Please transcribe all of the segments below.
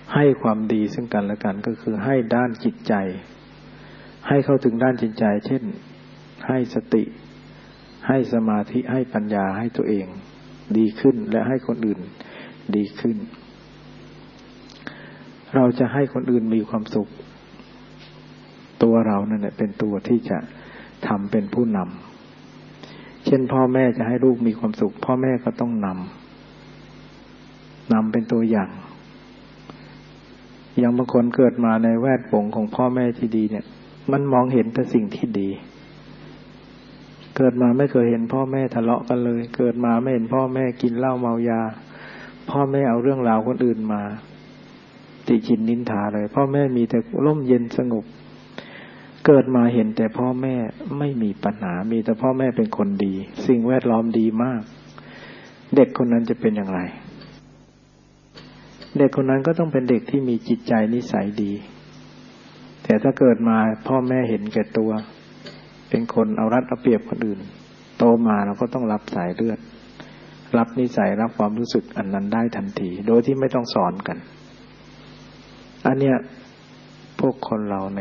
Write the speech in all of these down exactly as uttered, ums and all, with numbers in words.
ให้ความดีซึ่งกันและกันก็คือให้ด้านจิตใจให้เข้าถึงด้านจิตใจเช่นให้สติให้สมาธิให้ปัญญาให้ตัวเองดีขึ้นและให้คนอื่นดีขึ้นเราจะให้คนอื่นมีความสุขตัวเรานั่นแหละเป็นตัวที่จะทำเป็นผู้นำเช่นพ่อแม่จะให้ลูกมีความสุขพ่อแม่ก็ต้องนำนำเป็นตัวอย่างอย่างบางคนเกิดมาในแวดวงของพ่อแม่ที่ดีเนี่ยมันมองเห็นแต่สิ่งที่ดีเกิดมาไม่เคยเห็นพ่อแม่ทะเลาะกันเลยเกิดมาไม่เห็นพ่อแม่กินเหล้าเมายาพ่อแม่เอาเรื่องราวคนอื่นมาติฉินนินทาเลยพ่อแม่มีแต่ร่มเย็นสงบเกิดมาเห็นแต่พ่อแม่ไม่มีปัญหามีแต่พ่อแม่เป็นคนดีสิ่งแวดล้อมดีมากเด็กคนนั้นจะเป็นอย่างไรเด็กคนนั้นก็ต้องเป็นเด็กที่มีจิตใจนิสัยดีแต่ถ้าเกิดมาพ่อแม่เห็นแก่ตัวเป็นคนเอารัดเอาเปรียบคนอื่นโตมาเราก็ต้องรับสายเลือดรับนิสัยรับความรู้สึกอันนั้นได้ทันทีโดยที่ไม่ต้องสอนกันอันเนี้ยพวกคนเราใน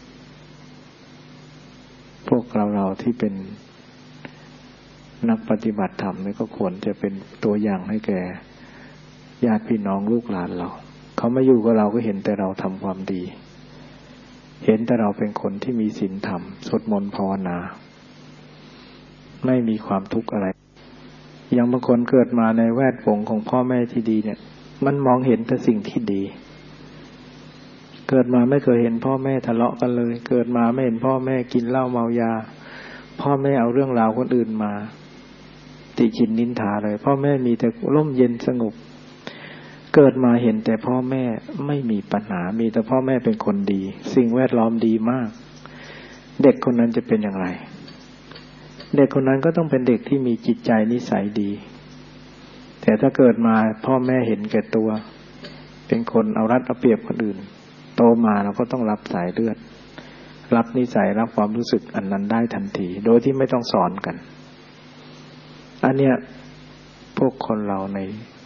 พวกเราเราที่เป็นนักปฏิบัติธรรมนี่ก็ควรจะเป็นตัวอย่างให้แก่ญาติพี่น้องลูกหลานเราเขามาอยู่กับเราก็เห็นแต่เราทำความดีเห็นแต่เราเป็นคนที่มีศีลธรรมสวดมนต์ภาวนาไม่มีความทุกข์อะไรอย่างบางคนเกิดมาในแวดวงของพ่อแม่ที่ดีเนี่ยมันมองเห็นแต่สิ่งที่ดีเกิดมาไม่เคยเห็นพ่อแม่ทะเลาะกันเลยเกิดมาไม่เห็นพ่อแม่กินเหล้าเมายาพ่อแม่เอาเรื่องราวคนอื่นมาติฉินนินทาเลยพ่อแม่มีแต่ร่มเย็นสงบเกิดมาเห็นแต่พ่อแม่ไม่มีปัญหามีแต่พ่อแม่เป็นคนดีสิ่งแวดล้อมดีมากเด็กคนนั้นจะเป็นอย่างไรเด็กคนนั้นก็ต้องเป็นเด็กที่มีจิตใจนิสัยดีแต่ถ้าเกิดมาพ่อแม่เห็นแก่ตัวเป็นคนเอารัดเอาเปรียบคนอื่นโตมาเราก็ต้องรับสายเลือดรับนิสัยรับความรู้สึกอันนั้นได้ทันทีโดยที่ไม่ต้องสอนกันอันเนี้ยพวกคนเราใน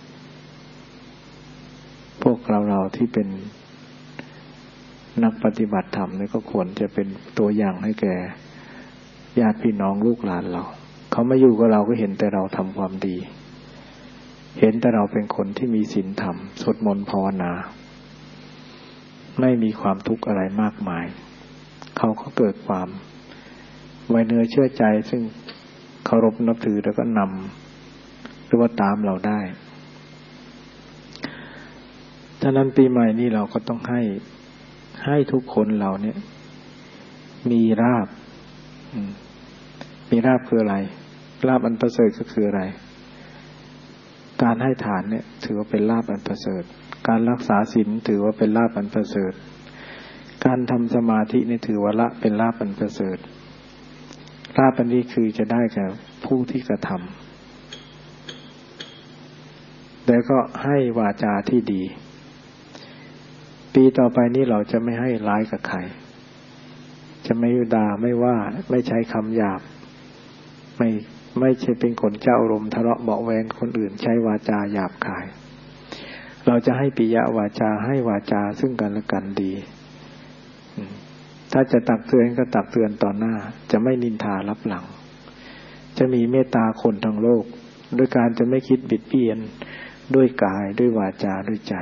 พวกเราเราที่เป็นนักปฏิบัติธรรมนี่ก็ควรจะเป็นตัวอย่างให้แก่ญาติพี่น้องลูกหลานเราเขามาอยู่กับเราก็เห็นแต่เราทำความดีเห็นแต่เราเป็นคนที่มีศีลธรรมสวดมนต์ภาวนาไม่มีความทุกข์อะไรมากมายเขาก็เกิดความไว้เนื้อเชื่อใจซึ่งเคารพนับถือแล้วก็นำหรือว่าตามเราได้ฉะนั้นปีใหม่นี้เราก็ต้องให้ให้ทุกคนเราเนี่ยมีราภมีราภคืออะไรลาภอันประเสริฐก็คืออะไรการให้ทานเนี่ยถือว่าเป็นลาภอันประเสริฐการรักษาศีลถือว่าเป็นลาภอันประเสริฐการทำสมาธินี่ถือว่าละเป็นลาภอันประเสริฐลาภอันนี้คือจะได้แก่ผู้ที่กระทำแล้วก็ให้วาจาที่ดีปีต่อไปนี้เราจะไม่ให้ร้ายกับใครจะไม่ด่าไม่ว่าไม่ใช้คำหยาบไม่ไม่ใช่เป็นคนเจ้าอารมณ์ทะเลาะเบาะแวงคนอื่นใช้วาจาหยาบคายเราจะให้ปิยวาจาให้วาจาซึ่งกันและกันดีถ้าจะตักเตือนก็ตักเตือนต่อหน้าจะไม่นินทารับหลังจะมีเมตตาคนทั้งโลกด้วยการจะไม่คิดบิดเบียนด้วยกายด้วยวาจาด้วยใจ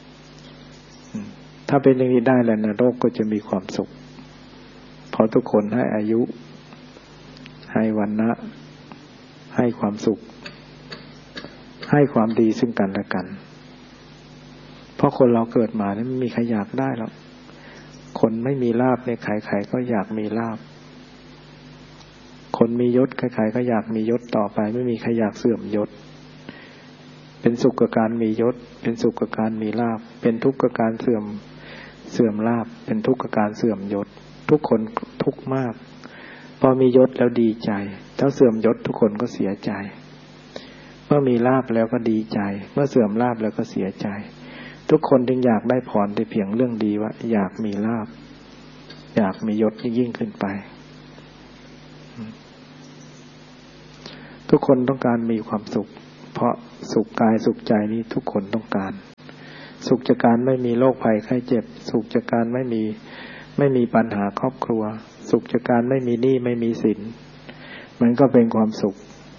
ถ้าเป็นอย่างนี้ได้แล้วนะโลกก็จะมีความสุขเพราะทุกคนให้อายุให้วรรณะให้ความสุขให้ความดีซึ่งกันและกันเพราะคนเราเกิดมาเนี่ยไม่มีใครอยากได้หรอกคนไม่มีลาภเนี่ยใครๆก็อยากมีลาภคนมียศใครๆก็อยากมียศต่อไปไม่มีใครอยากเสื่อมยศเป็นสุขกับการมียศเป็นสุขกับการมีลาภเป็นทุกข์กับการเสื่อมเสื่อมลาภเป็นทุกข์กับการเสื่อมยศทุกคนทุกข์มากพอมียศแล้วดีใจถ้าเสื่อมยศทุกคนก็เสียใจเมื่อมีลาภแล้วก็ดีใจเมื่อเสื่อมลาภแล้วก็เสียใจทุกคนจึงอยากได้พรแต่เพียงเรื่องดีว่าอยากมีลาภอยากมียศยิ่งขึ้นไปทุกคนต้องการมีความสุขเพราะสุขกายสุขใจนี้ทุกคนต้องการสุขจากการไม่มีโรคภัยไข้เจ็บสุขจากการไม่มีไม่มีปัญหาครอบครัวสุขจากการไม่มีหนี้ไม่มีสินมันก็เป็นความสุข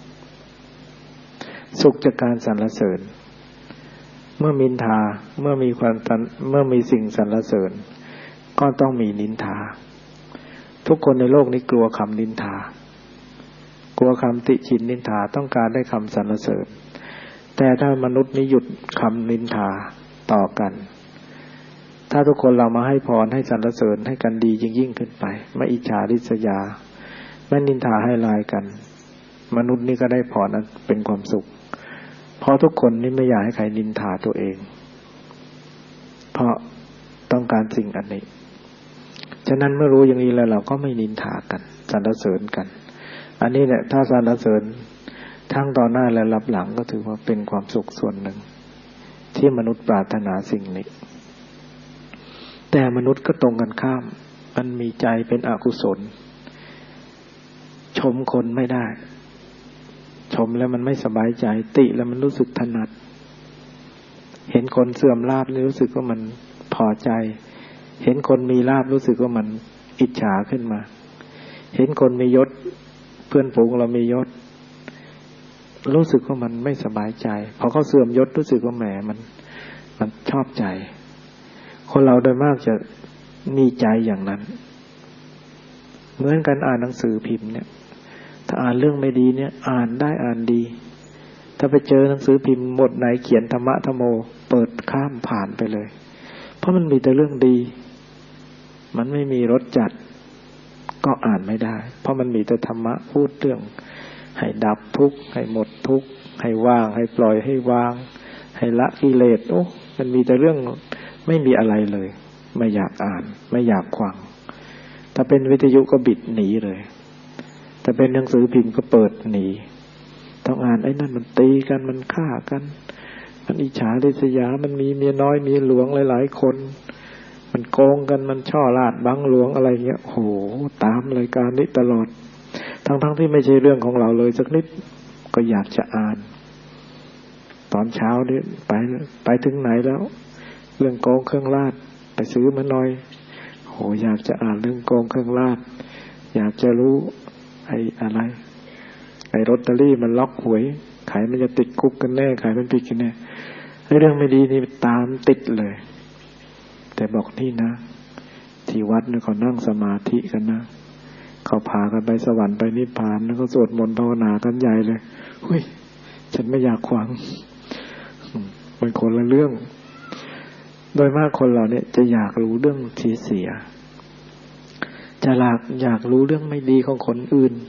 สุขจากการสรรเสริญเมื่อมินทาเมื่อมีความเมื่อมีสิ่งสรรเสริญก็ต้องมีนินทาทุกคนในโลกนี้กลัวคำนินทากลัวคำติฉินนินทาต้องการได้คำสรรเสริญแต่ถ้ามนุษย์นี้หยุดคำนินทาต่อกันถ้าทุกคนเรามาให้พรให้สรรเสริญให้กันดียิ่งยิ่งขึ้นไปไม่อิจฉาริษยาไม่นินทาให้ลายกันมนุษย์นี้ก็ได้พรอันเป็นความสุขเพราะทุกคนนี่ไม่อยากให้ใครนินทาตัวเองเพราะต้องการสิ่งอันนี้ฉะนั้นเมื่อรู้อย่างนี้แล้วเราก็ไม่นินทากันสรรเสริญกันอันนี้แหละถ้าสรรเสริญทั้งต่อหน้าและรับหลังก็ถือว่าเป็นความสุขส่วนหนึ่งที่มนุษย์ปรารถนาสิ่งนี้แต่มนุษย์ก็ตรงกันข้ามมันมีใจเป็นอกุศลชมคนไม่ได้ชมแล้วมันไม่สบายใจติแล้วมันรู้สึกถนัดเห็นคนเสื่อมลาภนี่รู้สึกว่ามันพอใจเห็นคนมีลาภรู้สึกว่ามันอิจฉาขึ้นมาเห็นคนมียศเพื่อนฝูงเรามียศรู้สึกว่ามันไม่สบายใจพอเขาเสื่อมยศรู้สึกว่าแหมมันมันชอบใจคนเราโดยมากจะมีใจอย่างนั้นเหมือนกันอ่านหนังสือพิมพ์เนี่ยถ้าอ่านเรื่องไม่ดีเนี่ยอ่านได้อ่านดีถ้าไปเจอหนังสือพิมพ์บทไหนเขียนธรรมะธรรมโมเปิดข้ามผ่านไปเลยเพราะมันมีแต่เรื่องดีมันไม่มีรสจัดก็อ่านไม่ได้เพราะมันมีแต่ธรรมะพูดเรื่องให้ดับทุกข์ให้หมดทุกข์ให้ว่างให้ปล่อยให้วางให้ละกิเลสโอ้มันมีแต่เรื่องไม่มีอะไรเลยไม่อยากอ่านไม่อยากฟังถ้าเป็นวิทยุก็บิดหนีเลยถ้าเป็นหนังสือพิมพ์ก็เปิดหนีต้องอ่านไอ้นั่นมันตีกันมันฆ่ากันมันอิจฉาริษยามันมีเมียน้อยมีหลวงหลายๆคนมันโกงกันมันช่อราดบังหลวงอะไรเงี้ยโหตามรายการนี้ตลอดทั้งๆที่ไม่ใช่เรื่องของเราเลยสักนิดก็อยากจะอ่านตอนเช้าเนี่ยไปไปถึงไหนแล้วเรื่องโกงเครื่องราชไปซื้อมาหน่อยโหอยากจะอ่านเรื่องโกงเครื่องราชอยากจะรู้ไอ้อะไรไอ้ลอตเตอรี่มันล็อกหวยใครมันจะติดคุกกันแน่ใครมันผิดกันแน่ไอ้เรื่องไม่ดีนี่ตามติดเลยแต่บอกนี่นะที่วัดเนี่ยเขานั่งสมาธิกันนะเขาพากันไปสวรรค์ไปนิพพานแล้วก็สวดมนต์ภาวนากันใหญ่เลยหุ้ยฉันไม่อยากขวางมันคนละเรื่องโดยมากคนเราเนี่ยจะอยากรู้เรื่องที่เสียจะอยากอยากรู้เรื่องไม่ดีของคนอื่น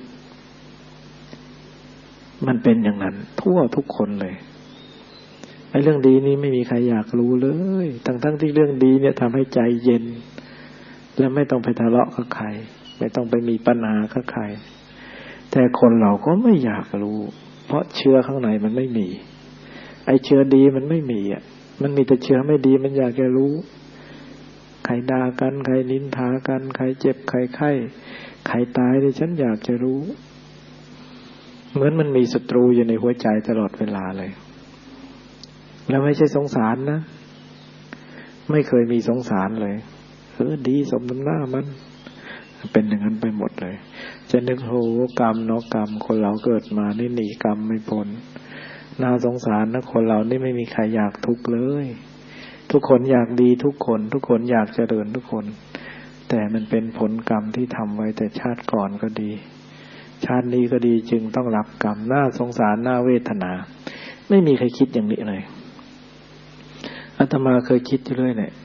มันเป็นอย่างนั้นทั่วทุกคนเลยไอ้เรื่องดีนี้ไม่มีใครอยากรู้เลยทั้งทั้งที่เรื่องดีเนี่ยทำให้ใจเย็นและไม่ต้องไปทะเลาะกับใครไม่ต้องไปมีปัญหากับใครแต่คนเราก็ไม่อยากรู้เพราะเชื้อข้างในมันไม่มีไอ้เชื้อดีมันไม่มีอ่ะมันมีแต่เชื้อไม่ดีมันอยากจะรู้ใครด่ากันใครนินทากันใครเจ็บใครไข้ใครตายเนี่ยฉันอยากจะรู้เหมือนมันมีศัตรูอยู่ในหัวใจตลอดเวลาเลยแล้วไม่ใช่สงสารนะไม่เคยมีสงสารเลยเออดีสมน้ำหน้ามันเป็นอย่างนั้นไปหมดเลยจะนึกโหกรรมเนาะกรรมคนเราเกิดมานี่หนีกรรมไม่พ้นน่าสงสารนะคนเรานี่ไม่มีใครอยากทุกข์เลยทุกคนอยากดีทุกคนทุกคนอยากเจริญทุกคนแต่มันเป็นผลกรรมที่ทำไว้แต่ชาติก่อนก็ดีชาตินี้ก็ดีจึงต้องรับกรรมน่าสงสารน่าเวทนาไม่มีใครคิดอย่างนี้เลยอาตมาเคยคิดอยู่เรื่อยเนี่ย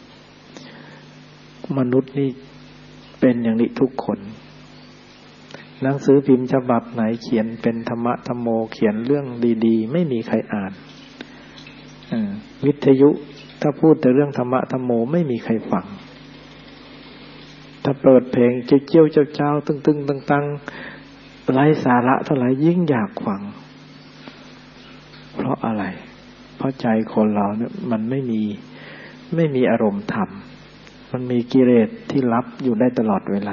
มนุษย์นี่เป็นอย่างนี้ทุกคนหนังสือพิมพ์ฉบับไหนเขียนเป็นธรรมะธรรมโมเขียนเรื่องดีๆไม่มีใครอ่านวิทยุถ้าพูดแต่เรื่องธรรมะธรรมโมไม่มีใครฟังถ้าเปิดเพลงเจี้ยวๆเจ้าๆตึงๆตังๆไร้สาระเท่าไหร่ยิ่งอยากฟังเพราะอะไรเพราะใจคนเราเนี่ยมันไม่มีไม่มีอารมณ์ธรรมมันมีกิเลสที่รับอยู่ได้ตลอดเวลา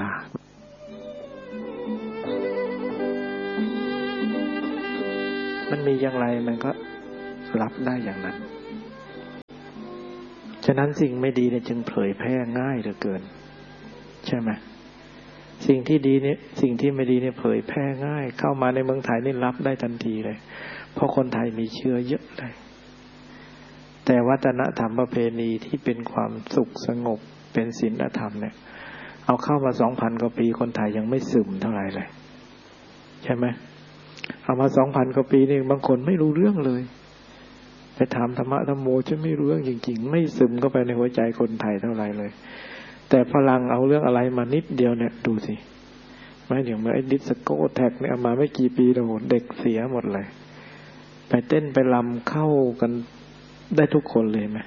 มันมีอย่างไรมันก็รับได้อย่างนั้นฉะนั้นสิ่งไม่ดีเนี่ยจึงเผยแพร่ง่ายเหลือเกินใช่ไหมสิ่งที่ดีเนี่ยสิ่งที่ไม่ดีเนี่ยเผยแพร่ง่ายเข้ามาในเมืองไทยนี่รับได้ทันทีเลยเพราะคนไทยมีเชื้อเยอะเลยแต่วัฒนธรรมประเพณีที่เป็นความสุขสงบเป็นศีลธรรมเนี่ยเอาเข้ามาสองพันกว่าปีคนไทยยังไม่ซึมเท่าไหร่เลยใช่ไหมเอามาสองพันกว่าปีนี่บางคนไม่รู้เรื่องเลยไปถามธรรมะธรรมโมจะไม่รู้เรื่องจริงๆไม่ซึมเข้าไปในหัวใจคนไทยเท่าไหร่เลยแต่พลังเอาเรื่องอะไรมานิดเดียวเนี่ยดูสิไม่เดี๋ยวเมื่อไอ้ดิสโก้แท็กเนี่ยเอามาไม่กี่ปีแล้วเด็กเสียหมดเลยไปเต้นไปรำเข้ากันได้ทุกคนเลยไหม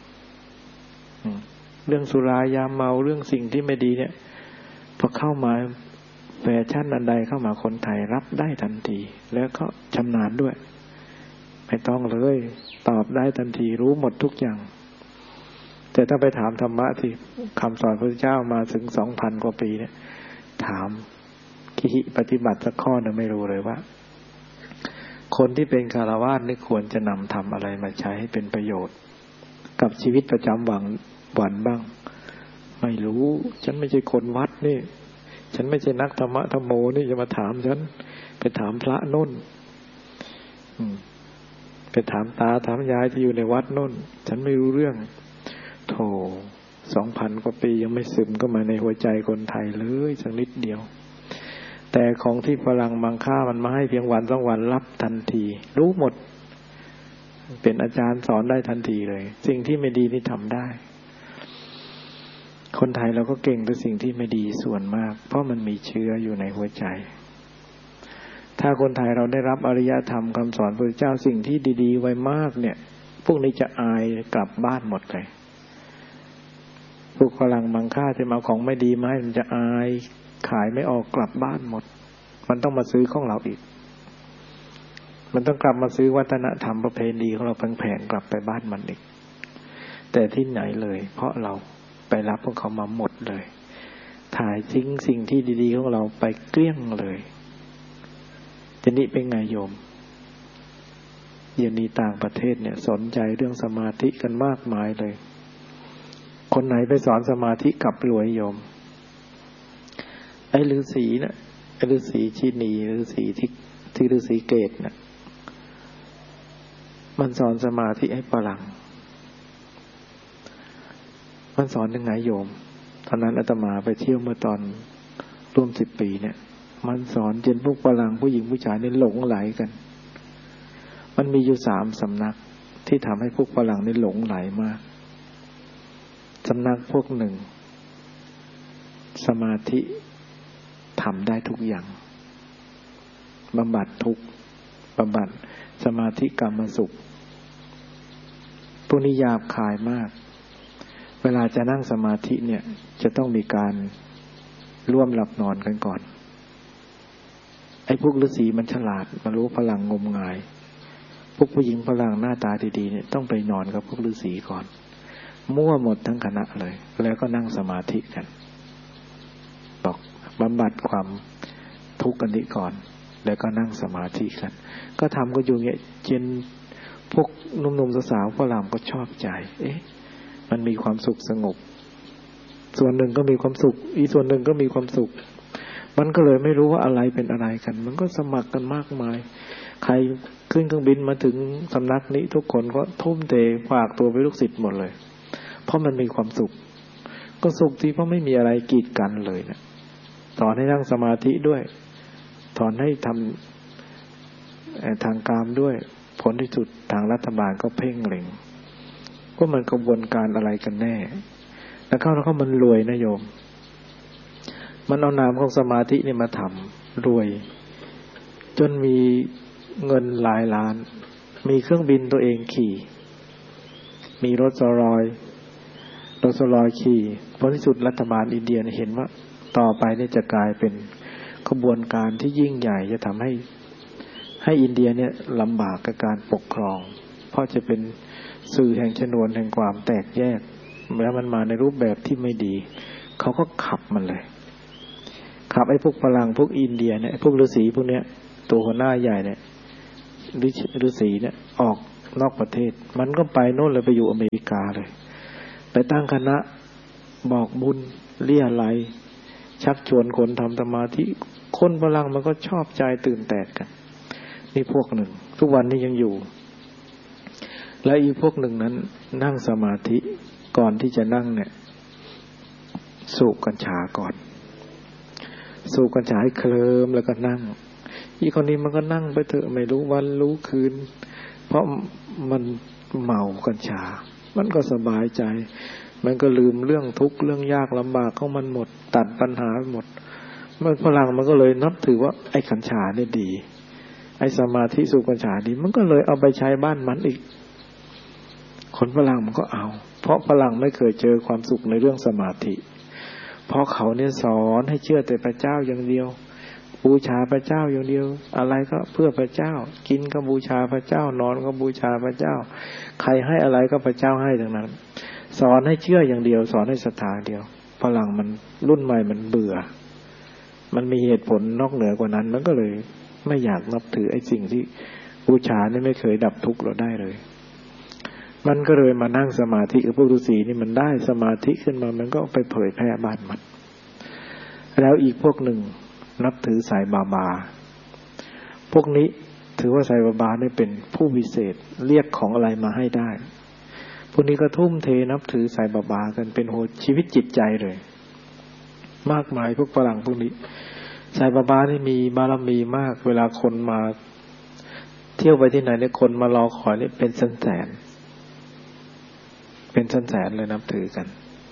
เรื่องสุรายาเมาเรื่องสิ่งที่ไม่ดีเนี่ยพอเข้ามาแฟชั่นอันใดเข้ามาคนไทยรับได้ทันทีแล้วก็ชำนาญด้วยไม่ต้องเลยตอบได้ทันทีรู้หมดทุกอย่างแต่ถ้าไปถามธรรมะที่คำสอนพระพุทธเจ้ามาถึงสองพันกว่าปีเนี่ยถามคิหิปฏิบัติสักข้อนึงไม่รู้เลยว่าคนที่เป็นคฤหัสถ์นี่ควรจะนำทำอะไรมาใช้ให้เป็นประโยชน์กับชีวิตประจำวันวันบ้างไม่รู้ฉันไม่ใช่คนวัดนี่ฉันไม่ใช่นักธรรมะธรรมโมนี่จะมาถามฉันไปถามพระโน่นไปถามตาถามยายที่อยู่ในวัดโน่นฉันไม่รู้เรื่องโธ่สองพันกว่าปียังไม่ซึมก็มาในหัวใจคนไทยเลยสักนิดเดียวแต่ของที่พลังมังค่ามันมาให้เพียงวันสองวันรับทันทีรู้หมดเป็นอาจารย์สอนได้ทันทีเลยสิ่งที่ไม่ดีนี่ทำได้คนไทยเราก็เก่งแต่สิ่งที่ไม่ดีส่วนมากเพราะมันมีเชื้ออยู่ในหัวใจถ้าคนไทยเราได้รับอริยธรรมคำสอนพระพุทธเจ้าสิ่งที่ดีๆไว้มากเนี่ยพวกนี้จะอายกลับบ้านหมดเลยพวกพลังมังค่าจะมาของไม่ดีมาให้มันจะอายขายไม่ออกกลับบ้านหมดมันต้องมาซื้อของเราอีกมันต้องกลับมาซื้อวัฒนธรรมประเพณีของเราแผงๆกลับไปบ้านมันอีกแต่ที่ไหนเลยเพราะเราไปรับพวกเขามาหมดเลยถ่ายทิ้งสิ่งที่ดีๆของเราไปเกลี้ยงเลยทีนี้เป็นไงโยมเดี๋ยวนี้ต่างประเทศเนี่ยสนใจเรื่องสมาธิกันมากมายเลยคนไหนไปสอนสมาธิกลับรวยโยมไอ้ฤาษีนะไอ้ฤาษีชีนีฤาษีที่ที่ฤาษีเกตนะมันสอนสมาธิให้ฝรั่งมันสอนยังไงโยมตอนนั้นอาตมาไปเที่ยวเมื่อตอนร่วมสิบปีเนี่ยมันสอนจนพวกฝรั่งผู้หญิงผู้ชายนี่หลงไหลกันมันมีอยู่สามสำนักที่ทำให้พวกฝรั่งนี่หลงไหลมากสำนักพวกหนึ่งสมาธิทำได้ทุกอย่างบำบัดทุกข์บำบัดสมาธิกรรมสุขพวกนี้หยาบคายมากเวลาจะนั่งสมาธิเนี่ยจะต้องมีการร่วมหลับนอนกันก่อนไอ้พวกฤาษีมันฉลาดมันรู้พลังงมงายพวกผู้หญิงพลังหน้าตาดีๆเนี่ยต้องไปนอนกับพวกฤาษีก่อนมั่วหมดทั้งคณะเลยแล้วก็นั่งสมาธิกันบอกบำบัดความทุกข์กันนี้ก่อนแล้วก็นั่งสมาธิกันก็ทำก็อยู่เงี้ยจนพวกหนุ่มๆสาวๆฝรั่งก็ชอบใจเอ๊ะมันมีความสุขสงบส่วนหนึ่งก็มีความสุขอีกส่วนหนึ่งก็มีความสุขมันก็เลยไม่รู้ว่าอะไรเป็นอะไรกันมันก็สมัครกันมากมายใครขึ้นเครื่องบินมาถึงสำนักนี้ทุกคนก็ทุ่มเทฝากตัวเป็นลูกศิษย์หมดเลยเพราะมันมีความสุขก็สุขที่เพราะไม่มีอะไรกีดกันเลยนะสอนให้นั่งสมาธิด้วยสอนให้ทำทางกามด้วยผลที่สุดทางรัฐบาลก็เพ่งเล็งว่ามันกระบวนการอะไรกันแน่แล้วเข้าแล้วก็มันรวยนะโยมมันเอานามของสมาธินี่มาทำรวยจนมีเงินหลายล้านมีเครื่องบินตัวเองขี่มีรถสลอยรถสลอยขี่ผลที่สุดรัฐบาลอินเดียเห็นว่าต่อไปนี่จะกลายเป็นกระบวนการที่ยิ่งใหญ่จะทำให้ให้อินเดียเนี่ยลำบากกับการปกครองเพราะจะเป็นสื่อแห่งชนวนแห่งความแตกแยกแล้วมันมาในรูปแบบที่ไม่ดีเขาก็ขับมันเลยขับไอ้พวกฝรั่งพวกอินเดียเนี่ยพวกฤาษีพวกเนี้ยตัวหัวหน้าใหญ่เนี่ยฤาษีเนี่ยออกนอกประเทศมันก็ไปโน่นเลยไปอยู่อเมริกาเลยไปตั้งคณะบอกบุญเลี้ยไหลชักชวนคนทำสมาธิคนพลังมันก็ชอบใจตื่นแตกกันนี่พวกหนึ่งทุกวันนี้ยังอยู่และอีกพวกหนึ่งนั้นนั่งสมาธิก่อนที่จะนั่งเนี่ยสูบกัญชาก่อนสูบกัญชาให้เคลิ้มแล้วก็นั่งอีกคนนี้มันก็นั่งไปเถอะไม่รู้วันรู้คืนเพราะมันเมากัญชามันก็สบายใจมันก็ลืมเรื่องทุกข์เรื่องยากลำบากของมันหมดตัดปัญหาหมดมันพลังมันก็เลยนับถือว่าไอ้กัญชาเนี่ยดีไอ้สมาธิสูบกัญชาดีมันก็เลยเอาไปใช้บ้านมันอีกคนพลังมันก็เอาเพราะพลังไม่เคยเจอความสุขในเรื่องสมาธิเพราะเขาเนี่ยสอนให้เชื่อแต่พระเจ้าอย่างเดียวบูชาพระเจ้าอย่างเดียวอะไรก็เพื่อพระเจ้ากินก็บูชาพระเจ้านอนก็บูชาพระเจ้าใครให้อะไรก็พระเจ้าให้ทั้งนั้นสอนให้เชื่ออย่างเดียวสอนให้ศรัทธาเดียวพลังมันรุ่นใหม่มันเบื่อมันมีเหตุผลนอกเหนือกว่านั้นมันก็เลยไม่อยากนับถือไอ้สิ่งที่บูชานี่ไม่เคยดับทุกข์เราได้เลยมันก็เลยมานั่งสมาธิกับพวกฤาษีนี่มันได้สมาธิขึ้นมามันก็ไปเผยแพร่บ้านมันแล้วอีกพวกหนึ่งนับถือสายบาบาพวกนี้ถือว่าสายบาบาเนี่ยเป็นผู้วิเศษเรียกของอะไรมาให้ได้พวกนี้ก็ทุ่มเทนับถือสายบาบากันเป็นโหชีวิตจิตใจเลยมากมายพวกฝรั่งพวกนี้สายบาบานี่มีบารมีมากเวลาคนมาเที่ยวไปที่ไหนเนี่ยคนมารอขอเนี่ยเป็นแสนเป็นแสนเลยนับถือกัน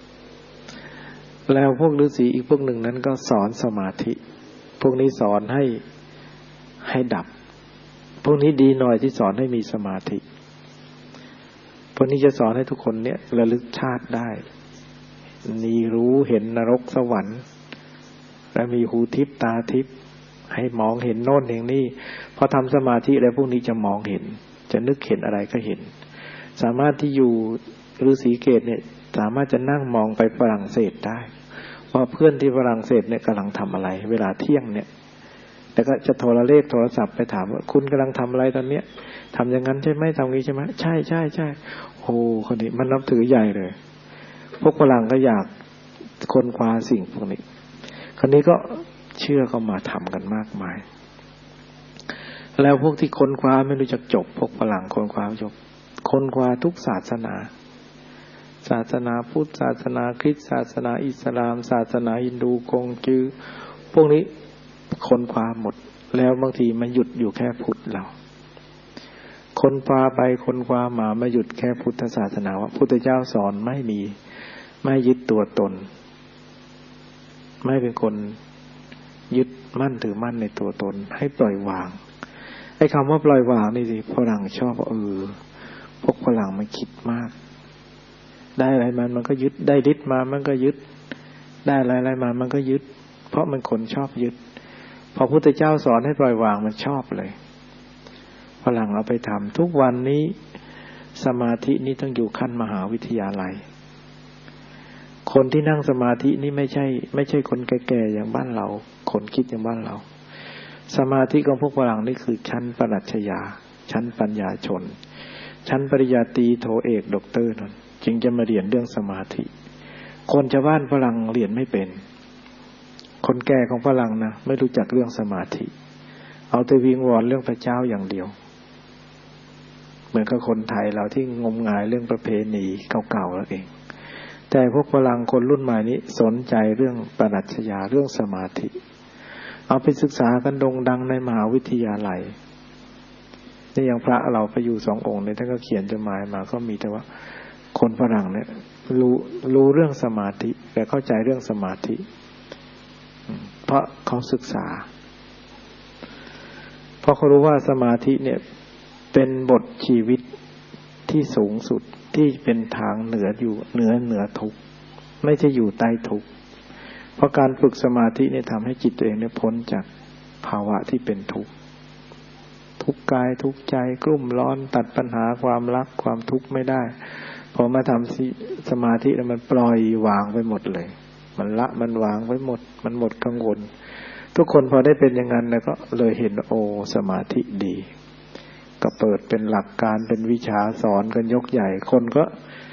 แล้วพวกฤาษีอีกพวกหนึ่งนั้นก็สอนสมาธิพวกนี้สอนให้ให้ดับพวกนี้ดีหน่อยที่สอนให้มีสมาธิพวกนี้จะสอนให้ทุกคนเนี่ยระลึกชาติได้มีรู้เห็นนรกสวรรค์และมีหูทิพตาทิพให้มองเห็นโน่นเห็นนี่พอทำสมาธิแล้วพวกนี้จะมองเห็นจะนึกเห็นอะไรก็เห็นสามารถที่อยู่ฤาษีเกศเนี่ยสามารถจะนั่งมองไปฝรั่งเศสได้ว่าเพื่อนที่ฝรั่งเศสเนี่ยกำลังทำอะไรเวลาเที่ยงเนี่ยแต่ก็จะโทรเลขโทรศัพท์ไปถามว่าคุณกำลังทำอะไรตอนเนี้ยทำอย่างนั้นใช่ไหมทำงี้ใช่ไหมใช่ใช่ใช่โอ้คนนี้มันนับถือใหญ่เลยพวกฝรั่งก็อยากค้นคว้าสิ่งพวกนี้คนนี้ก็เชื่อเข้ามาทำกันมากมายแล้วพวกที่ค้นคว้าไม่รู้จักจบพวกฝรั่งค้นคว้าจบค้นคว้าทุกศาสนาศาสนาพุทธศาสนาคริสต์ศาสนาอิสลามศาสนาฮินดูคงจือพวกนี้ค้นคว้าหมดแล้วบางทีมันหยุดอยู่แค่พุทธเราค้นคว้าไปค้นคว้ามาไม่หยุดแค่พุทธศาสนาว่าพุทธเจ้าสอนไม่มีไม่ยึดตัวตนไม่เป็นคนยึดมั่นถือมั่นในตัวตนให้ปล่อยวางไอ้คำว่าปล่อยวางนี่สิฝรั่งชอบเออพวกฝรั่งมันคิดมากได้อะไรมันมันก็ยึดได้ฤทธิ์มามันก็ยึดได้อะไรอะไรมามันก็ยึดเพราะมันคนชอบยึดพอพุทธเจ้าสอนให้ปล่อยวางมันชอบเลยฝรั่งเอาไปทำทุกวันนี้สมาธินี้ต้องอยู่ขั้นมหาวิทยาลัยคนที่นั่งสมาธินี่ไม่ใช่ไม่ใช่คนแก่ๆอย่างบ้านเราคนคิดอย่างบ้านเราสมาธิของพวกฝรั่งนี่คือชั้นปรัชญาชั้นปัญญาชนชั้นปริญญาตรีโทเอกด็อกเตอร์นั่นจึงจะมาเรียนเรื่องสมาธิคนชาวบ้านฝรั่งเรียนไม่เป็นคนแก่ของฝรั่งนะไม่รู้จักเรื่องสมาธิเอาแต่วิงวอนเรื่องพระเจ้าอย่างเดียวเหมือนกับคนไทยเราที่งมงายเรื่องประเพณีเก่าๆแล้วเองแต่พวกฝรั่งคนรุ่นใหม่นี้สนใจเรื่องปรัชญาเรื่องสมาธิเอาไปศึกษากันโด่งดังในมหาวิทยาลัยนี่อย่างพระเราไปอยู่สององค์เนี่ยท่านก็เขียนจดหมายมาก็มีแต่ว่าคนฝรั่งเนี่ยรู้รู้เรื่องสมาธิแต่เข้าใจเรื่องสมาธิเพราะเขาศึกษาเพราะเขารู้ว่าสมาธิเนี่ยเป็นบทชีวิตที่สูงสุดที่เป็นทางเหนืออยู่เหนือเหนือทุกข์ไม่ใช่อยู่ใต้ทุกข์เพราะการฝึกสมาธิเนี่ยทำให้จิตตัวเองเนี่ยพ้นจากภาวะที่เป็นทุกข์ทุกข์กายทุกข์ใจกลุ่มร้อนตัดปัญหาความรักความทุกข์ไม่ได้พอมาทำสมาธิแล้วมันปล่อยวางไปหมดเลยมันละมันวางไว้หมดมันหมดกังวลทุกคนพอได้เป็นอย่างนั้นแล้วก็เลยเห็นโอ้สมาธิดีก็เปิดเป็นหลักการเป็นวิชาสอนกันยกใหญ่คนก็